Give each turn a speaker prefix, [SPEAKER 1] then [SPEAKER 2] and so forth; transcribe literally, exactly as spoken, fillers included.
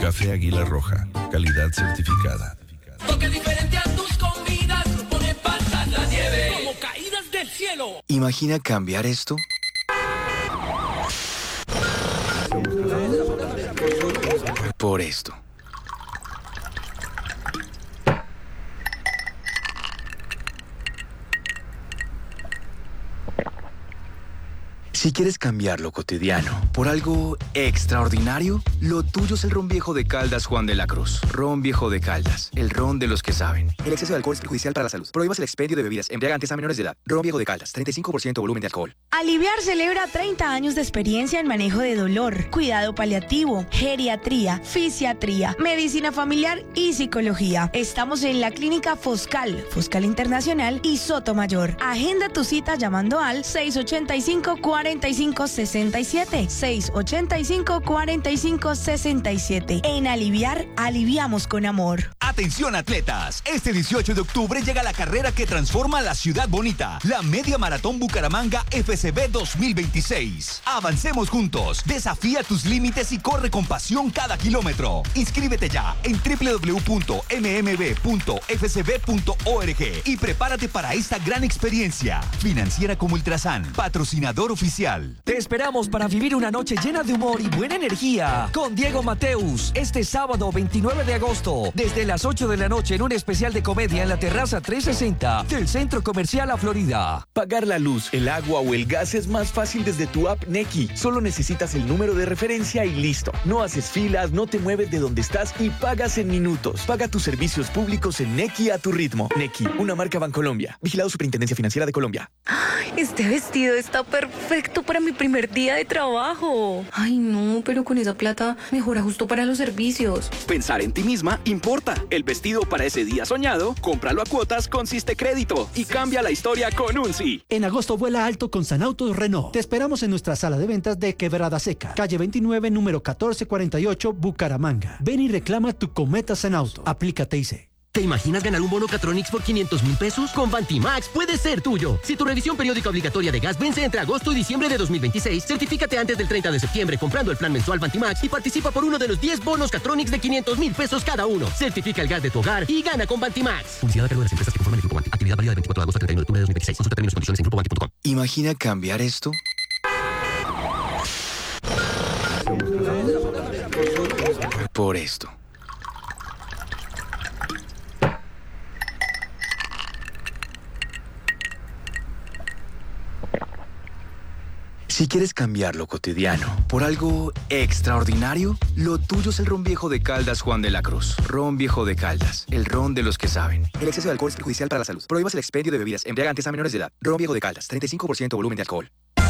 [SPEAKER 1] Café Águila Roja, calidad certificada.
[SPEAKER 2] Toque diferente a tus comidas, pone pasar la nieve como caídas del cielo.
[SPEAKER 3] Imagina cambiar esto por esto. Si quieres cambiar lo cotidiano por algo extraordinario, lo tuyo es el ron viejo de Caldas Juan de la Cruz. Ron viejo de Caldas, el ron de los que saben. El exceso de alcohol es perjudicial para la salud. Prohíbas el expendio de bebidas embriagantes a menores de edad. Ron viejo de Caldas, treinta y cinco por ciento volumen de alcohol.
[SPEAKER 4] Aliviar celebra treinta años de experiencia en manejo de dolor, cuidado paliativo, geriatría, fisiatría, medicina familiar y psicología. Estamos en la clínica Foscal, Foscal Internacional y Sotomayor. Agenda tu cita llamando al seis ochenta y cinco, cuarenta y cinco sesenta y siete, seis ochenta y cinco, cuarenta y cinco sesenta y siete. En Aliviar, aliviamos con amor.
[SPEAKER 5] Atención atletas, este dieciocho de octubre llega la carrera que transforma la ciudad bonita, la Media Maratón Bucaramanga F C B dos mil veintiséis. Avancemos juntos, desafía tus límites y corre con pasión cada kilómetro. Inscríbete ya en doble u doble u doble u punto eme eme be punto efe ce be punto org y prepárate para esta gran experiencia. Financiera como Ultrasan, patrocinador oficial.
[SPEAKER 6] Te esperamos para vivir una noche llena de humor y buena energía con Diego Mateus este sábado veintinueve de agosto desde las ocho de la noche en un especial de comedia en la terraza trescientos sesenta del Centro Comercial La Florida.
[SPEAKER 7] Pagar la luz, el agua o el gas es más fácil desde tu app Nequi. Solo necesitas el número de referencia y listo. No haces filas, no te mueves de donde estás y pagas en minutos. Paga tus servicios públicos en Nequi a tu ritmo. Nequi, una marca Bancolombia. Vigilado Superintendencia Financiera de Colombia.
[SPEAKER 8] Este vestido está perfecto para mi primer día de trabajo. Ay, no, pero con esa plata mejora justo para los servicios.
[SPEAKER 9] Pensar en ti misma importa. El vestido para ese día soñado, cómpralo a cuotas con Siste Crédito y cambia la historia con un sí.
[SPEAKER 10] En agosto vuela alto con Sanautos Renault. Te esperamos en nuestra sala de ventas de Quebrada Seca, calle veintinueve, número catorce cuarenta y ocho, Bucaramanga. Ven y reclama tu Cometa Sanauto. Aplícate y sé.
[SPEAKER 11] ¿Te imaginas ganar un bono Catronics por quinientos mil pesos? Con Vantimax puede ser tuyo. Si tu revisión periódica obligatoria de gas vence entre agosto y diciembre de dos mil veintiséis, certifícate antes del treinta de septiembre comprando el plan mensual Vantimax y participa por uno de los diez bonos Catronics de quinientos mil pesos cada uno. Certifica el gas de tu hogar y gana con Vantimax.
[SPEAKER 12] Publicidad a cargo de las empresas que conforman el Grupo Vanti. Actividad válida del veinticuatro de agosto al treinta y uno de octubre de dos mil veintiséis. Consulta términos y condiciones en grupo vanti punto com.
[SPEAKER 3] Imagina cambiar esto por esto. Si quieres cambiar lo cotidiano por algo extraordinario, lo tuyo es el ron viejo de Caldas Juan de la Cruz. Ron viejo de Caldas, el ron de los que saben. El exceso de alcohol es perjudicial para la salud. Prohíbas el expendio de bebidas embriagantes a menores de edad. Ron viejo de Caldas, treinta y cinco por ciento volumen de alcohol.